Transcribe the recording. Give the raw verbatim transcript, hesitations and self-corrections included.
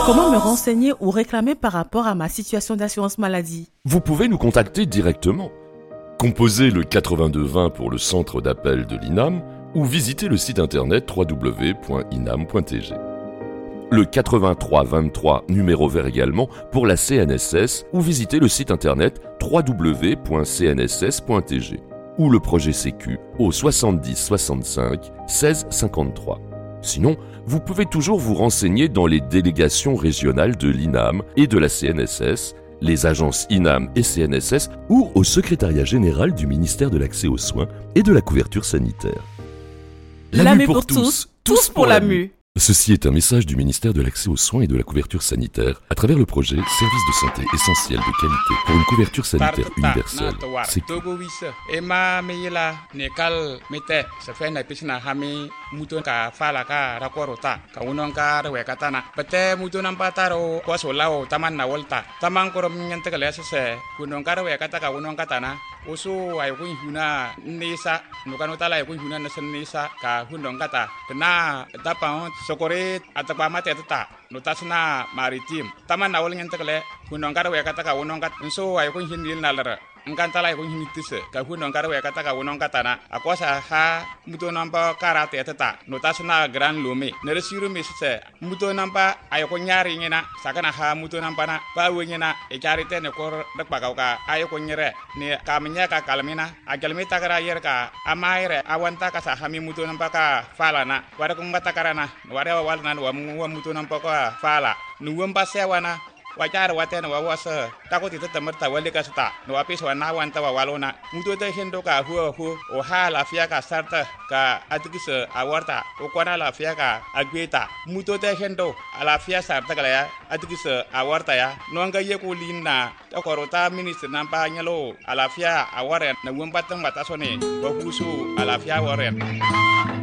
Comment me renseigner ou réclamer par rapport à ma situation d'assurance maladie? Vous pouvez nous contacter directement. Composez le quatre-vingt-deux vingt pour le centre d'appel de l'I N A M ou visitez le site internet w w w point inam point t g. Le quatre-vingt-trois vingt-trois numéro vert également pour la C N S S ou visitez le site internet w w w point c n s s point t g ou le projet Sécu au soixante-dix soixante-cinq seize cinquante-trois. Sinon, vous pouvez toujours vous renseigner dans les délégations régionales de l'I N A M et de la C N S S, les agences I N A M et C N S S ou au secrétariat général du ministère de l'Accès aux soins et de la couverture sanitaire. La mue pour tous, tous pour la mue. Ceci est un message du ministère de l'Accès aux soins et de la couverture sanitaire à travers le projet Service de santé essentiel de qualité pour une couverture sanitaire universelle. C'est Ema meyela nekal mete sefena pisna hami muton ka fala ka rakorota ka unon ka rewe katana pete muton ampataro ko solao taman na volta taman korom nyante kale sese kunon ka rewe kataka unon katana usu ay kun huna nisa nukano tala ay kun huna nasen nisa ka hunon kata kena tapa sokore atapa mate tata notasna maritim taman na wol nyante kale kunon ka rewe kataka unon kat so ay kun hinil nalara ngantala ay kun hinitise ka hunon ka rewe kataka unon katana akosa ha muton namba karate tata notasna gran lome ne resiru mesise muton namba ay kun nyari ngina sakana ha muton namba na ba wenyina e karite ne kor dakpa ka ay kun nyere ne kamnya ka kalmina a kalmita kara yer ka amaire awanta ka sa hami muton namba ka fala na wara kun mata karana wara walna wa muton namba ka fala nuwamba sewana wajar watena wawasa takoti tatamarta walika sta no apis wana wanta walona muto te hendo ka hu hu o hala fia ka sarta ka atikisa awarta o kwana la fia ka agweta muto te hendo ala fia sarta kala ya atikisa awarta ya no nga yeko linna takorota minister nampa nyalo ala fia awaren na wamba tang batasone wa husu ala fia waren